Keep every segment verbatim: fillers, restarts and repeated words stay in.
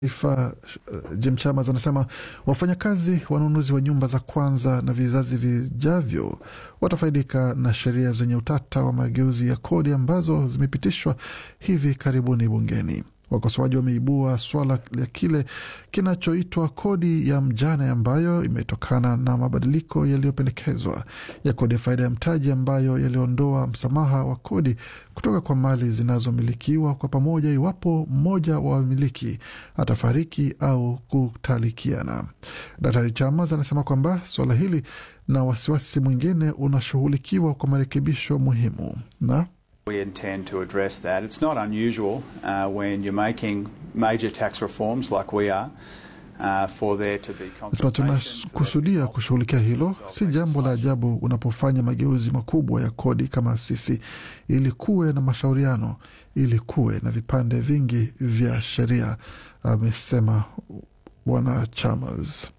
Ifa uh, Jim Chalmers anasema wafanyakazi wanunuzi wa nyumba za kwanza na vizazi vijavyo watafaidika na sheria zenye utata wa mageuzi ya kodi ambazo zimepitishwa hivi karibuni bungeni. Wakosoaji wameibua swala la kile kinachoitwa kodi ya mjane ambayo imetokana na mabadiliko yaliyopendekezwa ya kodi ya faida ya mtaji ambayo yaliondoa msamaha wa kodi kutoka kwa mali zinazomilikiwa kwa pamoja iwapo mmoja wa wamiliki atafariki au kutalikiana. Daktari Chalmers anasema kwamba swala hili na wasiwasi mwingine unashughulikiwa kwa marekebisho muhimu na we intend to address that. It's not unusual uh, when you're making major tax reforms like we are uh, for there to be compensation. Tunakusudia kushughulikia hilo. Si jambo la ajabu unapofanya mageuzi makubwa ya kodi kama sisi, ili kuwe na mashauriano, ili kuwe na vipande vingi vya sheria, amesema Bwana Chalmers.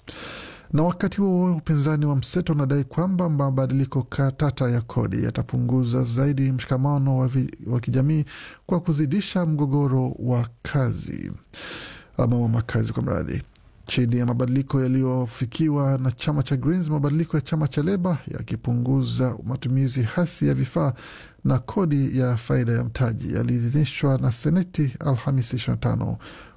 Na wakati huo upinzani wa mseto unadai kwamba mabadiliko katata ya kodi yatapunguza zaidi mshikamano wa, wa kijamii kwa kuzidisha mgogoro wa kazi ama wa makazi kwa mradhi. Chini ya mabadiliko yaliyofikiwa na chama cha Greens, mabadiliko ya chama cha Labour yakipunguza matumizi hasi ya vifaa na kodi ya faida ya mtaji yaliidhinishwa na Seneti Alhamisi ishirini na tano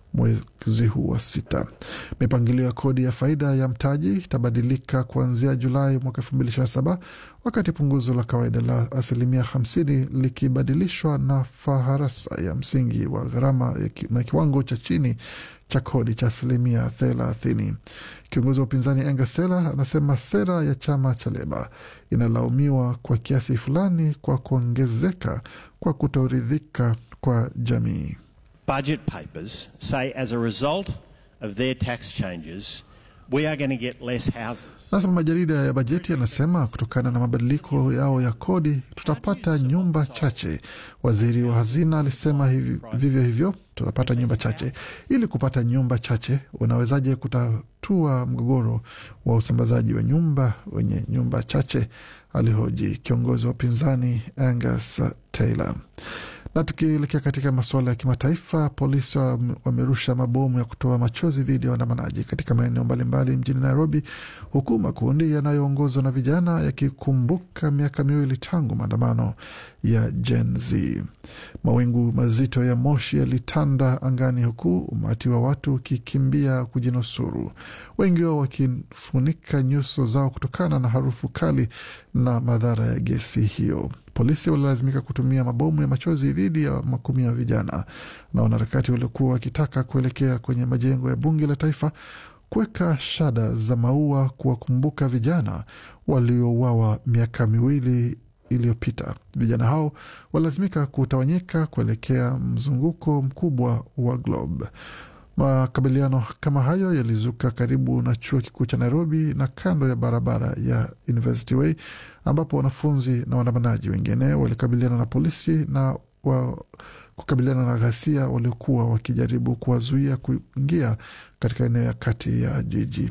mwezi huu wa sita. Mipangilio ya kodi ya faida ya mtaji itabadilika kuanzia Julai mwaka elfu mbili ishirini na saba, wakati punguzo la kawaida la asilimia hamsini likibadilishwa na faharasa ya msingi wa gharama na kiwango cha chini cha kodi cha asilimia thelathini. Kiongozi wa upinzani Angus Taylor anasema sera ya chama cha Labour inalaumiwa kwa kiasi fulani kwa kuongezeka kwa kutoridhika kwa jamii. Budget papers say as a result of their tax changes, we are going to get less houses. Sasa majarida ya bajeti yanasema kutokana na mabadiliko yao ya kodi tutapata nyumba chache. Waziri wa hazina alisema hivi, vivyo hivyo tutapata nyumba chache. Ili kupata nyumba chache, unawezaje kutatua mgogoro wa usambazaji wa nyumba wenye nyumba chache? Alihoji kiongozi wa upinzani Angus Taylor. Na tukielekea katika masuala ya kimataifa, polisi wamerusha mabomu ya kutoa machozi dhidi ya waandamanaji katika maeneo mbalimbali mjini Nairobi, huku makundi yanayoongozwa na vijana yakikumbuka miaka miwili tangu maandamano ya Gen Z. Mawingu mazito ya moshi yalitanda angani huku umati wa watu ukikimbia kujinusuru, wengi wao wakifunika nyuso zao kutokana na harufu kali na madhara ya gesi hiyo. Polisi walilazimika kutumia mabomu ya machozi dhidi ya makumi ya vijana na wanaharakati waliokuwa wakitaka kuelekea kwenye majengo ya bunge la taifa kuweka shada za maua kuwakumbuka vijana waliouawa miaka miwili iliyopita. Vijana hao walilazimika kutawanyika kuelekea mzunguko mkubwa wa Globe. Makabiliano kama hayo yalizuka karibu na chuo kikuu cha Nairobi na kando ya barabara ya University Way, ambapo wanafunzi na waandamanaji wengine walikabiliana na polisi na wa, kukabiliana na ghasia waliokuwa wakijaribu kuwazuia kuingia katika eneo ya kati ya jiji.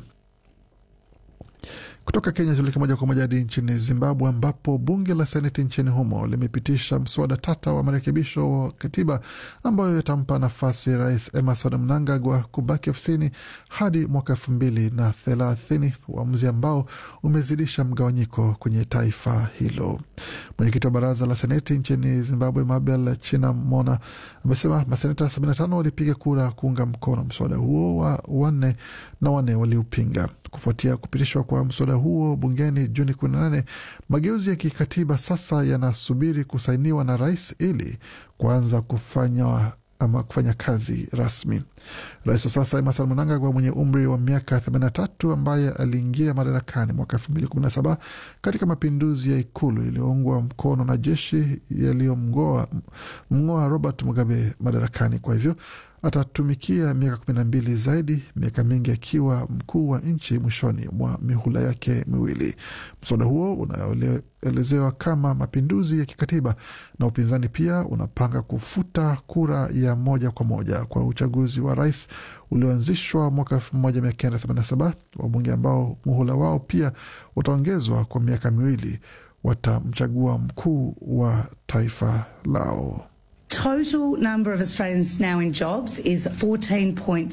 Kutoka Kenya tuleke moja kwa moja hadi nchini Zimbabwe, ambapo bunge la seneti nchini humo limepitisha mswada tata wa marekebisho wa katiba ambayo yatampa nafasi Rais Emmerson Mnangagwa kubaki ofisini hadi mwaka elfu mbili na thelathini, uamuzi ambao umezidisha mgawanyiko kwenye taifa hilo. Mwenyekiti wa baraza la seneti nchini Zimbabwe, Mabel Chinamona, amesema maseneta sabini na tano walipiga kura kuunga mkono mswada huo, wa wanne na wanne waliupinga. Kufuatia kupitishwa kwa mswada huo bungeni Juni kumi na nane, mageuzi ya kikatiba sasa yanasubiri kusainiwa na rais ili kuanza kufanya ama kufanya kazi rasmi. Rais wa sasa Emmerson Mnangagwa mwenye umri wa miaka themanini na tatu, ambaye aliingia madarakani mwaka elfu mbili kumi na saba katika mapinduzi ya ikulu iliyoungwa mkono na jeshi yaliyomngoa mngoa Robert Mugabe madarakani. Kwa hivyo atatumikia miaka kumi na mbili zaidi, miaka mingi akiwa mkuu wa nchi mwishoni mwa mihula yake miwili. Mswada huo unaelezewa kama mapinduzi ya kikatiba, na upinzani pia unapanga kufuta kura ya moja kwa moja kwa uchaguzi wa rais ulioanzishwa mwaka elfu moja mia kenda themanini na saba. Wabunge ambao muhula wao pia utaongezwa kwa miaka miwili watamchagua mkuu wa taifa lao. Total number of Australians now in jobs is fourteen point